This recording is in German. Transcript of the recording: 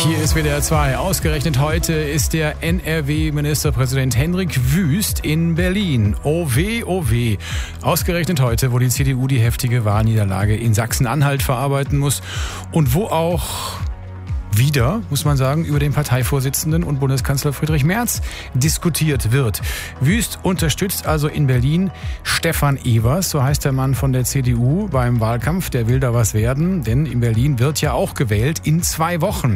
Hier ist WDR 2. Ausgerechnet heute ist der NRW-Ministerpräsident Hendrik Wüst in Berlin. Oh weh, oh weh. Ausgerechnet heute, wo die CDU die heftige Wahlniederlage in Sachsen-Anhalt verarbeiten muss und wo auch wieder, muss man sagen, über den Parteivorsitzenden und Bundeskanzler Friedrich Merz diskutiert wird. Wüst unterstützt also in Berlin Stefan Evers, so heißt der Mann von der CDU beim Wahlkampf. Der will da was werden, denn in Berlin wird ja auch gewählt in 2 Wochen.